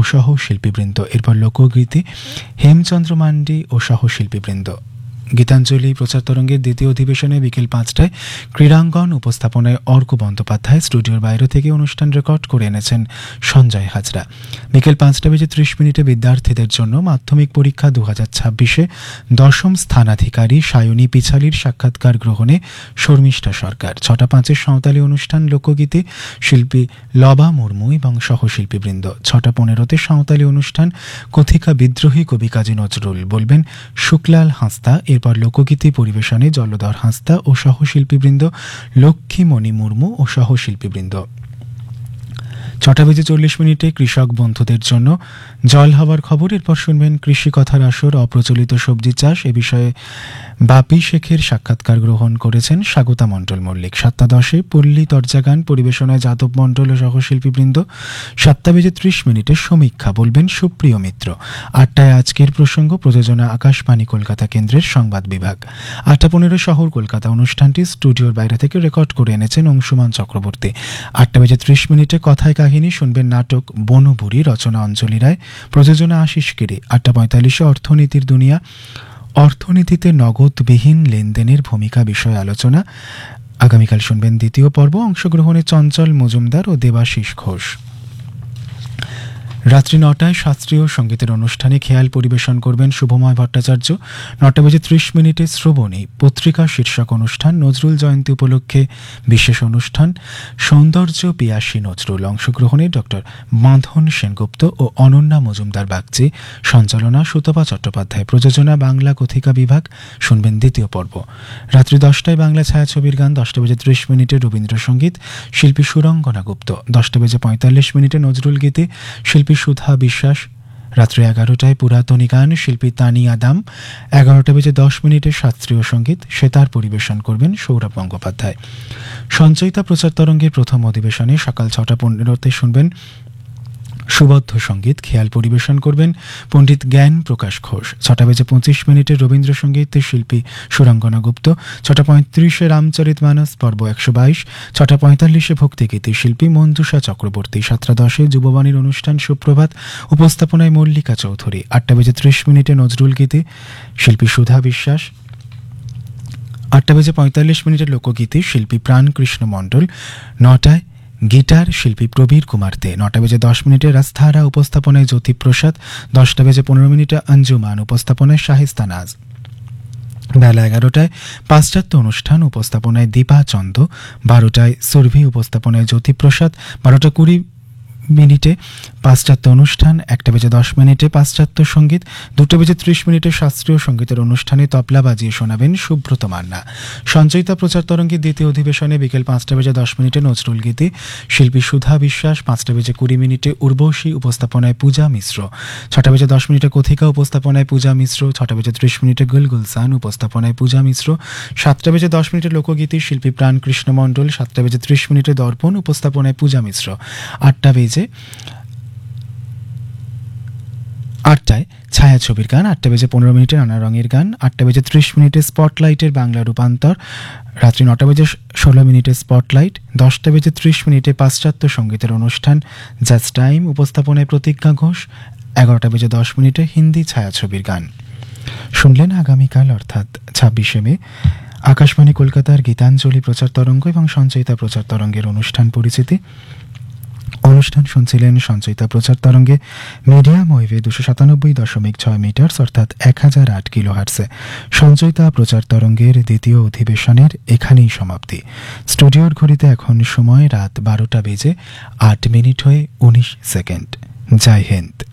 সহ শিল্পীবৃন্দ। এরপর লোকগীতি হেমচন্দ্র মান্ডি ও সহ শিল্পীবৃন্দ। গীতাঞ্জলি প্রচার তরঙ্গের দ্বিতীয় অধিবেশনে বিকেল 5টায় ক্রীড়াঙ্গন উপস্থাপনায় অর্ক বন্দ্যোপাধ্যায় স্টুডিওর বাইরে থেকে অনুষ্ঠান রেকর্ড করে এনেছেন সঞ্জয় হাজরা। বিকেল 5:30 বিদ্যার্থীদের জন্য মাধ্যমিক পরীক্ষা 2026-এ দশম স্থানাধিকারী সায়নী পিছালির সাক্ষাৎকার গ্রহণে শর্মিষ্ঠা সরকার। 6:05 সাঁওতালি অনুষ্ঠান লোকগীতি শিল্পী লবা মুর্মু এবং সহশিল্পীবৃন্দ। 6:15 সাঁওতালি অনুষ্ঠান কথিকা বিদ্রোহী কবি কাজী নজরুল বলবেন শুক্লাল হাঁসদা। এরপর লোকগীতি পরিবেশনে জলধর হাঁসদা ও সহশিল্পীবৃন্দ, লক্ষ্মীমণি মুর্মু ও সহশিল্পীবৃন্দ। 6:40 কৃষক বন্ধুদের জন্য জল হওয়ার খবর। এরপর শুনবেন কৃষি কথার আসর, অপ্রচলিত সবজি চাষ এ বিষয়ে বাপি শেখের সাক্ষাৎকার গ্রহণ করেছেন স্বাগতা মণ্ডল মল্লিক। 7:10 পল্লী তরজাগান পরিবেশনায় যাদব মণ্ডল ও সহশিল্পীবৃন্দ। 7:30 সমীক্ষা বলবেন সুপ্রিয় মিত্র। 8টায় আজকের প্রসঙ্গ, প্রযোজনা আকাশবাণী কলকাতা কেন্দ্রের সংবাদ বিভাগ। 8:15 শহর কলকাতা অনুষ্ঠানটি স্টুডিওর বাইরে থেকে রেকর্ড করে এনেছেন অংশুমান চক্রবর্তী। 8:30 কথায় কাহিনী শুনবেন নাটক বনবুড়ি, রচনা অঞ্জলি রায়, প্রযোজনা আশিস গিরি। 8:45 অর্থনীতির দুনিয়া, অর্থনীতিতে নগদবিহীন লেনদেনের ভূমিকা বিষয়ে আলোচনা। আগামীকাল শুনবেন দ্বিতীয় পর্ব, অংশগ্রহণে চঞ্চল মজুমদার ও দেবাশিস ঘোষ। রাত্রি 9টায় শাস্ত্রীয় সঙ্গীতের অনুষ্ঠানে খেয়াল পরিবেশন করবেন শুভময় ভট্টাচার্য। 9:30 শ্রবণী পত্রিকা শীর্ষক অনুষ্ঠান, নজরুল জয়ন্তী উপলক্ষে বিশেষ অনুষ্ঠান সৌন্দর্য পিয়াসী নজরুল। অংশগ্রহণে ডক্টর বাঁধন সেনগুপ্ত ও অনন্যা মজুমদার বাগচি। সঞ্চালনা সুতপা চট্টোপাধ্যায়। প্রযোজনা বাংলা কথিকা বিভাগ। শুনবেন দ্বিতীয় পর্ব। রাত্রি 10টায় বাংলা ছায়াছবির গান। 10:30 রবীন্দ্রসঙ্গীত শিল্পী সুরঙ্গনা গুপ্ত। 10:45 নজরুল গীতি শিল্পী সুধা বিশ্বাস। রাত্রি 11টায় পুরাতনী গান শিল্পী তানি আদাম। 11:10 শাস্ত্রীয় সঙ্গীত সেতার পরিবেশন করবেন সৌরভ গঙ্গোপাধ্যায়। সঞ্চয়িতা প্রচার তরঙ্গের প্রথম অধিবেশনে সকাল 6:15 শুনবেন সুবদ্ধ সঙ্গীত। খেয়াল পরিবেশন করবেন পণ্ডিত জ্ঞান প্রকাশ ঘোষ। 6:25 রবীন্দ্রসঙ্গীত শিল্পী সুরঙ্গনা গুপ্ত। 6:35 রামচরিত মানস পর্ব 122। 6:45 ভক্তিগীতি শিল্পী মঞ্জুষা চক্রবর্তী। 7:10 যুববাণীর অনুষ্ঠান সুপ্রভাত, উপস্থাপনায় মল্লিকা চৌধুরী। 8:30 নজরুল গীতি শিল্পী সুধা বিশ্বাস। 8:45 লোকগীতি শিল্পী প্রাণকৃষ্ণ মণ্ডল। 9টায় গিটার শিল্পী প্রবীর কুমার দে। 9:10 রাস্তারা, উপস্থাপনায় জ্যোতিপ্রসাদ। 10:15 অঞ্জুমান, উপস্থাপনায় শাহিস্তা নাজ। বেলা 11টায় পাশ্চাত্য অনুষ্ঠান, উপস্থাপনায় দীপা চন্দ। 12টায় সুরভি, উপস্থাপনায় জ্যোতিপ্রসাদ। 12:20 পাশ্চাত্য অনুষ্ঠান। 1:10 পাশ্চাত্য সঙ্গীত। 2:30 শাস্ত্রীয় সঙ্গীতের অনুষ্ঠানে তবলা বাজিয়ে শোনাবেন সুব্রত মান্না। সঞ্চয়িতা প্রচার তরঙ্গের দ্বিতীয় অধিবেশনে বিকেল 5:10 নজরুল গীতি শিল্পী সুধা বিশ্বাস। 5:20 উর্বশী, উপস্থাপনায় পূজা মিশ্র। 6:10 কথিকা, উপস্থাপনায় পূজা মিশ্র। 6:30 গুলগুলসান, উপস্থাপনায় পূজা মিশ্র। 7:10 লোকগীতি শিল্পী প্রাণকৃষ্ণ মণ্ডল। 7:30 দর্পণ, উপস্থাপনায় পূজা মিশ্র। 8টায় ছায়াছবির গান। 8:15 নানা রঙের গান। 8:30 স্পটলাইটের বাংলা রূপান্তর। রাত্রি 9:16 স্পটলাইট। 10:30 পাশ্চাত্য সঙ্গীতের অনুষ্ঠান জাস্ট টাইম, উপস্থাপনায় প্রতিজ্ঞা ঘোষ। 11:10 হিন্দি ছায়াছবির গান। শুনলেন আগামীকাল অর্থাৎ 26শে মে আকাশবাণী কলকাতার গীতাঞ্জলি প্রচার তরঙ্গ এবং সঞ্চয়িতা প্রচার তরঙ্গের অনুষ্ঠান পরিচিতি। অনুষ্ঠান শুনছিলেন সঞ্চয়িতা প্রচার তরঙ্গে মিডিয়াম ওয়েভে 297.6 মিটার্স অর্থাৎ 1008 কিলোহার্টসে। সঞ্চয়িতা প্রচার তরঙ্গের দ্বিতীয় অধিবেশনের এখানেই সমাপ্তি। স্টুডিওর ঘড়িতে এখন সময় রাত 12:08 হয়ে 19 সেকেন্ড। জয় হিন্দ।